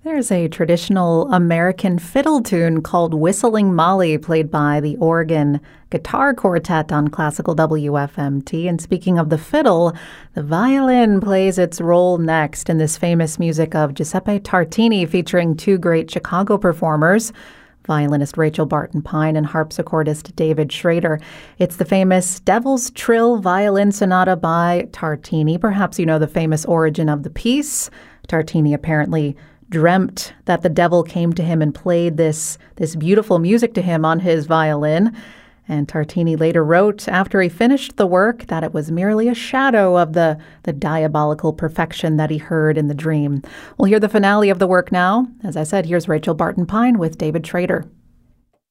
There's a traditional American fiddle tune called Whistling Molly, played by the Oregon Guitar Quartet on Classical WFMT. And speaking of the fiddle, the violin plays its role next in this famous music of Giuseppe Tartini, featuring two great Chicago performers, violinist Rachel Barton Pine and harpsichordist David Schrader. It's the famous Devil's Trill Violin Sonata by Tartini. Perhaps you know the famous origin of the piece. Tartini apparently dreamt that the devil came to him and played this beautiful music to him on his violin. And Tartini later wrote, after he finished the work, that it was merely a shadow of the diabolical perfection that he heard in the dream. We'll hear the finale of the work now. As I said, here's Rachel Barton Pine with David Schrader.